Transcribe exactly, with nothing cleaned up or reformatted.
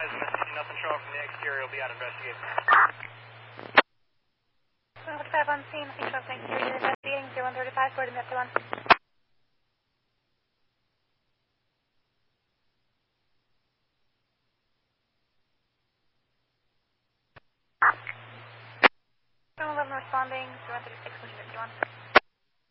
Nothing showing from the exterior. Will be out investigating. one forty-five on scene. Nothing showing from the exterior. Investigating. zero one thirty-five. Florida Method one. one eleven responding. zero one thirty-six. Fifty-one.